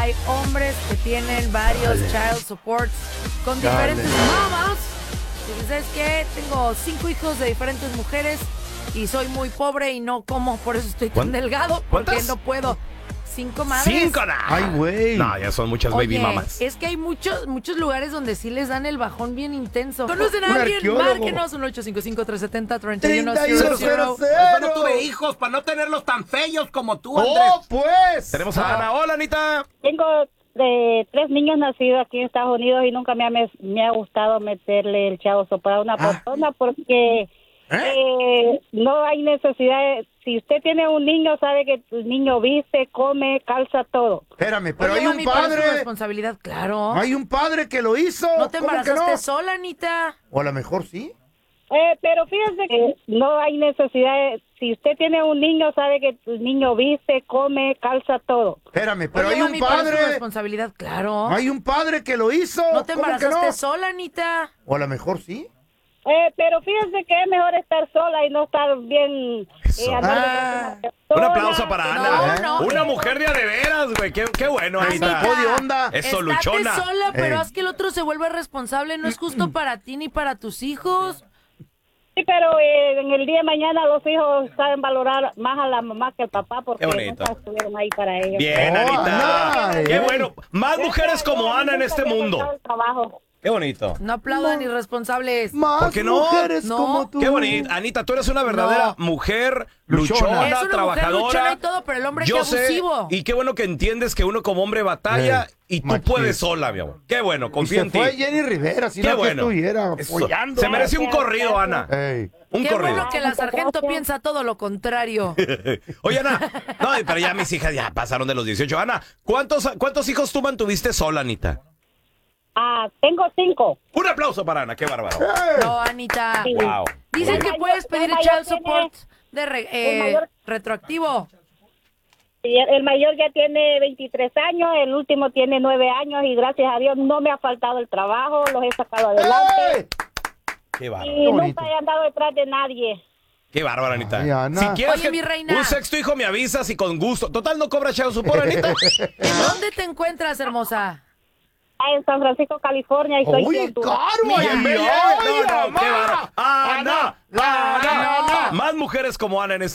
hay hombres que tienen varios child supports con diferentes mamás. Y ¿sabes qué? Tengo 5 hijos de diferentes mujeres y soy muy pobre y no como, por eso estoy tan delgado, porque ¿Cuántas? no puedo. 5 madres. 5, Ay, güey. No, ya son muchas Oye, baby mamas. es que hay muchos lugares donde sí les dan el bajón bien intenso. ¿Conocen a Un alguien? arqueólogo. Márquenos un 855-370-3100. 3100. Yo no tuve hijos para no tenerlos tan feos como tú, Andrés. ¡Oh, pues! Tenemos a Ana. Hola, Anita. Tengo de 3 niños nacidos aquí en Estados Unidos y nunca me ha gustado meterle el chavo para una persona porque no hay necesidad. Si usted tiene un niño, sabe que el niño viste, come, calza todo. Espérame, pero Oye, hay un mami, pero es tu padre. responsabilidad, claro. Hay un padre que lo hizo. ¿No te ¿Cómo que embarazaste no? sola, Anita? O a lo mejor sí. Pero fíjese que no hay necesidad. Si usted tiene un niño, sabe que el niño viste, come, calza todo. Espérame, pero Oye, hay un mami, pero es tu padre. responsabilidad, claro. Hay un padre que lo hizo. ¿No te ¿Cómo que embarazaste no? sola, Anita? O a lo mejor sí. Pero fíjense que es mejor estar sola y no estar bien. Eso. Un aplauso para Ana. No. Una mujer de veras, güey. Qué bueno, Anita. Sacó de onda. Eso, Estate luchona. sola, pero Ey. haz que el otro se vuelva responsable. No es justo para ti ni para tus hijos. Sí, pero en el día de mañana los hijos saben valorar más a la mamá que al papá porque Qué bonito. nunca estuvieron ahí para ellos. Bien, Oh, Anita. Ana, Qué bueno. Más mujeres como Ana en este mundo. El trabajo. Qué bonito. No aplaudan irresponsables. Más ¿Por qué no? mujeres No. como tú. Qué bonito. Anita, tú eres una verdadera mujer luchona, Es una mujer trabajadora. luchona y todo, pero el hombre Yo que sé, abusivo. y qué bueno que entiendes que uno como hombre batalla y tú machista. puedes sola, mi amor. Qué bueno, Y confía se en ti. fue Jenny Rivera, si Qué no bueno. que estuviera Eso. apoyando. Se merece un corrido, Ana. Ey. Un Qué corrido. bueno que la sargento piensa todo lo contrario. Oye, Ana. No, pero ya mis hijas ya pasaron de los 18. Ana, ¿cuántos hijos tú mantuviste sola, Anita? Tengo 5. Un aplauso para Ana, qué bárbaro. No, Anita. Sí. Wow. Dicen El que mayor- puedes pedir el mayor child tiene- support de el mayor- retroactivo. Y el mayor ya tiene 23 años, el último tiene 9 años y gracias a Dios no me ha faltado el trabajo, los he sacado adelante ¡Ey! Qué bárbaro. y bonito. nunca he andado detrás de nadie. Qué bárbaro, Anita. Ay, Ana. Si quieres Oye, mi reina. un sexto hijo me avisas y con gusto. Total, no cobra child support, Anita. ¿En dónde te encuentras, hermosa? En San Francisco, California y soy ¡Uy, criatura. caro! Y ¡Ay, en Bel Air. ay, No, no, mamá! qué bárbaro. Ana, Ana. Más mujeres como Ana en este